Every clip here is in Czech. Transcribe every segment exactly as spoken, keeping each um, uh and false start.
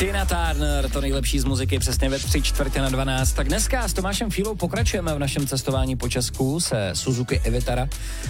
Tina Turner, to nejlepší z muziky, přesně ve tři čtvrtě na dvanáct. Tak dneska s Tomášem Fílou pokračujeme v našem cestování po Česku se Suzuki Evitara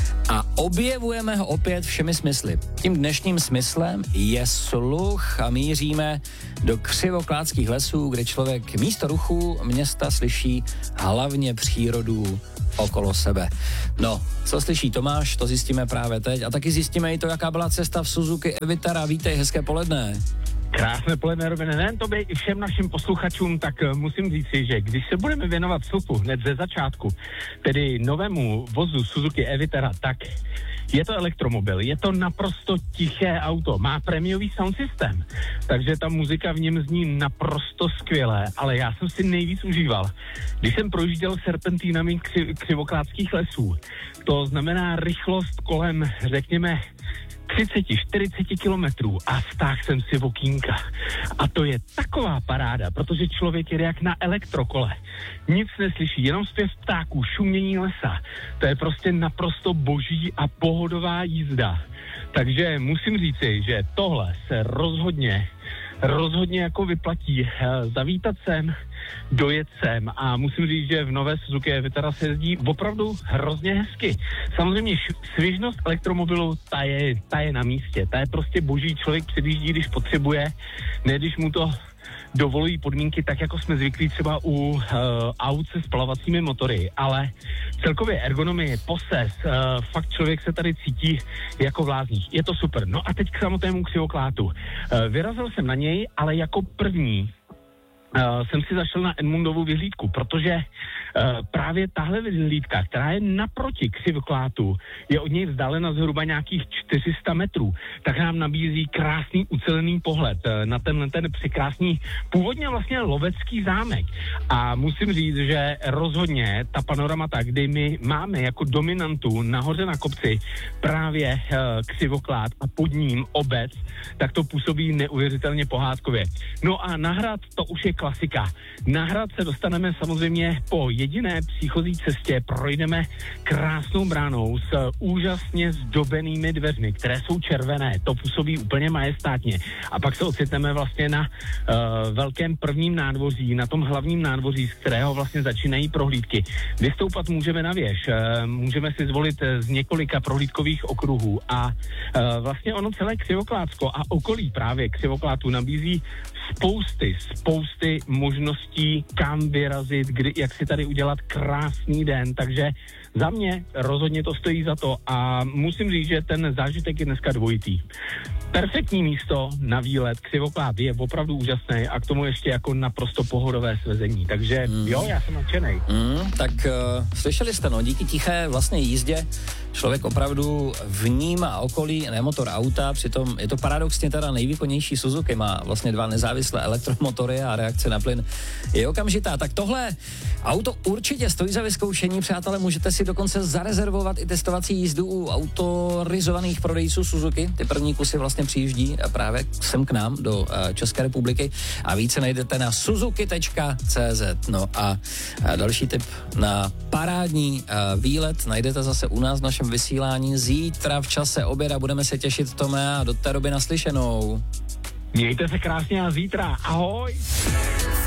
a objevujeme ho opět všemi smysly. Tím dnešním smyslem je sluch a míříme do křivoklátských lesů, kde člověk místo ruchu města slyší hlavně přírodu okolo sebe. No, co slyší Tomáš, to zjistíme právě teď a taky zjistíme i to, jaká byla cesta v Suzuki Evitara. Vítej, hezké poledne. Krásné poledne, Robine, nejen tobě i všem našim posluchačům, tak musím říci, že když se budeme věnovat sluchu hned ze začátku, tedy novému vozu Suzuki Evitara, tak je to elektromobil, je to naprosto tiché auto, má prémiový sound systém, takže ta muzika v něm zní naprosto skvěle, ale já jsem si nejvíc užíval, když jsem projížděl serpentínami kři- křivoklátských lesů. To znamená rychlost kolem, řekněme, třicet čtyřicet kilometrů a stáhl jsem si okýnka. A to je taková paráda, protože člověk jede jak na elektrokole. Nic neslyší, jenom zpěv ptáků, šumění lesa. To je prostě naprosto boží a pohodová jízda. Takže musím říci, že tohle se rozhodně, rozhodně jako vyplatí zavítat sem, dojet sem a musím říct, že v nové Suzuki Evitara se jezdí opravdu hrozně hezky. Samozřejmě š- svěžnost elektromobilu, ta je, ta je na místě, ta je prostě boží, člověk předjíždí, když potřebuje, ne když mu to dovolují podmínky, tak jako jsme zvyklí třeba u uh, aut se spalovacími motory, ale celkově ergonomie, poses, uh, fakt člověk se tady cítí jako vlázník. Je to super. No a teď k samotnému křivoklátu. Uh, vyrazil jsem na něj, ale jako první Uh, jsem si zašel na Edmundovu vyhlídku, protože uh, právě tahle vyhlídka, která je naproti křivoklátu, je od něj vzdálena zhruba nějakých čtyři sta metrů, tak nám nabízí krásný ucelený pohled uh, na tenhle ten překrásný, původně vlastně lovecký zámek. A musím říct, že rozhodně ta panoramata, kdy my máme jako dominantu nahoře na kopci právě uh, křivoklát a pod ním obec, tak to působí neuvěřitelně pohádkově. No a na hrad to už je klasika. Na hrad se dostaneme samozřejmě po jediné příchozí cestě, projdeme krásnou bránou s úžasně zdobenými dveřmi, které jsou červené, to působí úplně majestátně. A pak se ocitneme vlastně na uh, velkém prvním nádvoří, na tom hlavním nádvoří, z kterého vlastně začínají prohlídky. Vystoupat můžeme na věž, uh, můžeme si zvolit z několika prohlídkových okruhů a uh, vlastně ono celé Křivoklátsko a okolí právě Křivoklátu nabízí spousty, spousty možností, kam vyrazit, kdy, jak si tady udělat krásný den, takže za mě rozhodně to stojí za to a musím říct, že ten zážitek je dneska dvojitý. Perfektní místo na výlet, Křivoklát je opravdu úžasný a k tomu ještě jako naprosto pohodové svezení, takže mm. jo, já jsem nadšenej. Mm, tak uh, slyšeli jste, no, díky tiché vlastně jízdě člověk opravdu vnímá okolí, ne motor auta, přitom je to paradoxně teda nejvýkonnější Suzuki, má vlastně dva nezávislé elektromotory a reakce na plyn je okamžitá. Tak tohle auto určitě stojí za vyzkoušení, přátelé, můžete si dokonce zarezervovat i testovací jízdu u autorizovaných prodejců Suzuki. Ty první kusy vlastně přijíždí právě sem k nám do uh, České republiky a více najdete na suzuki tečka cé zet. No a, a další tip na parádní uh, výlet najdete zase u nás v našem vysílání zítra v čase oběda. Budeme se těšit, Tome, a do té doby naslyšenou. Mějte se krásně a zítra. Ahoj!